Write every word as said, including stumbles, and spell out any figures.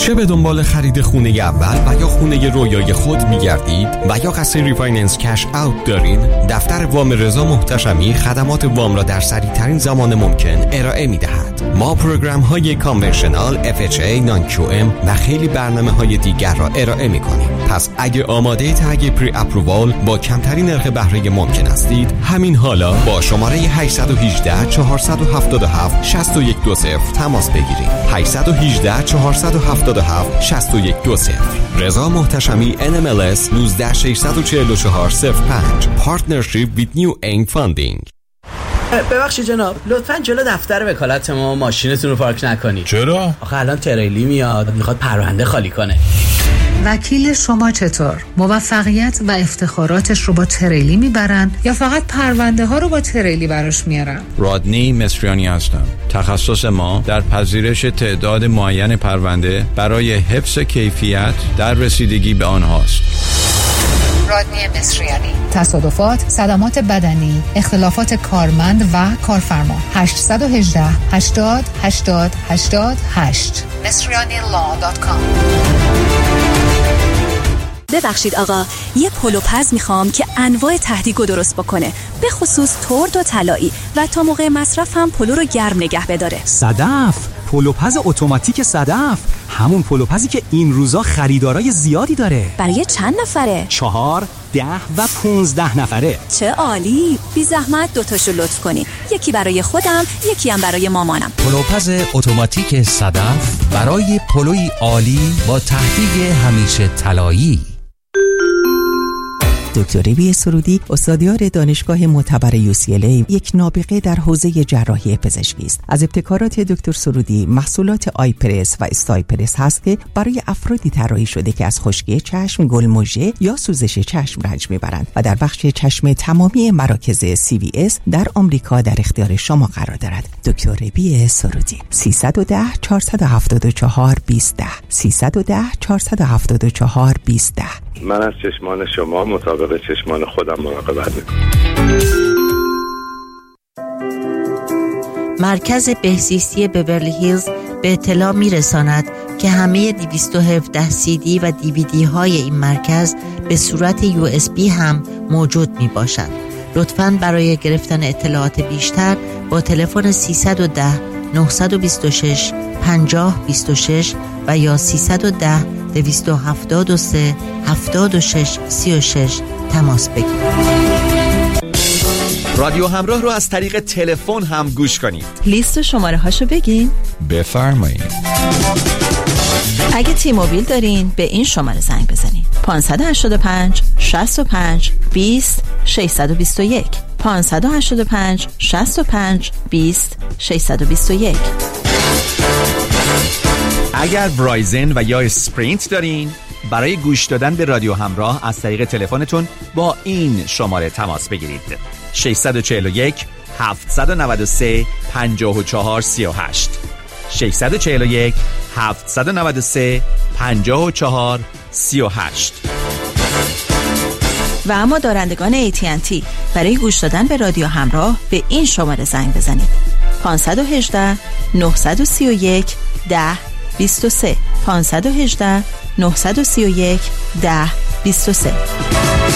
چه به دنبال خرید خونه اول و یا خونه رویای خود می‌گردید و یا قصد ریفایننس کش اوت دارید، دفتر وام رضا محتشمی خدمات وام را در سریع‌ترین زمان ممکن ارائه می‌دهد. ما پروگرام‌های کانونشنال، اف اچ ای، نان کیو ام و خیلی برنامه‌های دیگر را ارائه می‌کنیم. پس اگه آماده تگ پری اپرووال با کمترین نرخ بهره ممکن هستید، همین حالا با شماره هشت یک هشت چهار هفت هفت شش یک دو صفر تماس بگیرید. هشت یک هشت چهار هفت هفت شش یک دو صفر. رضا محتشمی ان ام ال اس یک نه شش چهار چهار صفر پنج. پارتنرشیپ ویت نیو اینگ فاندینگ. ببخشید جناب، لطفاً جلو دفتر وکالت ما ماشینتون رو پارک نکنید. چرا؟ آخه الان تریلی میاد میخواد پرونده خالی کنه. وکیل شما چطور؟ موفقیت و افتخاراتش رو با تریلی میبرن یا فقط پرونده ها رو با تریلی براش میارن؟ رادنی مصریانی هستم. تخصص ما در پذیرش تعداد معین پرونده برای حفظ کیفیت در رسیدگی به آنهاست. رادنی مصریانی. تصادفات، صدمات بدنی، اختلافات کارمند و کارفرما. هشت یک هشت هشتاد هشتاد هشتاد هشت مصریانی لا دات کام. ببخشید آقا، یه پلوپز میخوام که انواع تهدیگو درست بکنه، به خصوص ترد و طلایی، و تا موقع مصرف هم پلو رو گرم نگه بداره. صدف، پلوپز اتوماتیک صدف، همون پلوپزی که این روزا خریدارای زیادی داره. برای چند نفره؟ چهار، ده و پونزده نفره. چه عالی! بی زحمت دوتاشو لطف کنی، یکی برای خودم، یکی هم برای مامانم. پلوپز اتوماتیک صدف برای پلوی عالی با تهدیگ همیشه طلایی. دکتر ربی سرودی، استادیار دانشگاه معتبر یو سی ال ای، یک نابغه در حوزه جراحی پزشکی است. از ابتکارات دکتر سرودی محصولات آیپرس و استایپرس هست که برای افرادی طراحی شده که از خشکی چشم، گلمژه یا سوزش چشم رنج میبرند و در بخش چشم تمامی مراکز سی وی اس در آمریکا در اختیار شما قرار دارد. دکتر ربی سرودی. سیصد و ده چهارصد و هفتاد و چهار بیست ده سیصد و ده چهارصد و هفتاد و چهار بیست ده. من از چشمان شما مطابق چشمان خودم مراقبت میکنم. مرکز بهزیستی بیورلی هیلز به اطلاع میرساند که همه دویست و هفده سی دی و دی وی دی های این مرکز به صورت یو اس بی هم موجود می باشد. لطفاً برای گرفتن اطلاعات بیشتر با تلفن سیصد و ده نهصد و بیست و شش پنجاه بیست و شش و یا سیصد و ده دویست و هفتاد و سه هفتاد و شش سی و شش تماس بگیرید. رادیو همراه رو از طریق تلفن هم گوش کنید. لیست شماره هاشو بگین. بفرمایید. اگه تی موبیل دارین به این شماره زنگ بزنید. پانصد و هشتاد و پنج شصت و پنج بیست ششصد و بیست و یک پانصد و هشتاد و پنج شصت و پنج بیست ششصد و بیست و یک. اگر ورایزن و یا اسپرینت دارین، برای گوش دادن به رادیو همراه از طریق تلفنتون با این شماره تماس بگیرید. شش چهار یک هفت نه سه پنج چهار سه هشت شش چهار یک هفت نه سه پنج چهار سه هشت. و اما دارندگان ای تی ان تی برای گوش دادن به رادیو همراه به این شماره زنگ بزنید. پانصد و هجده نهصد و سی و یک ده بیست و سه پانصد و هجده نهصد و سی و یک ده بیست و سه.